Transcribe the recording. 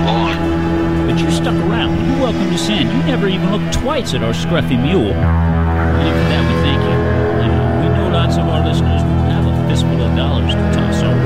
But you stuck around. You're welcome to send. You never even looked twice at our scruffy mule. And for that we thank you. We know lots of our listeners won't have a fistful of dollars to toss our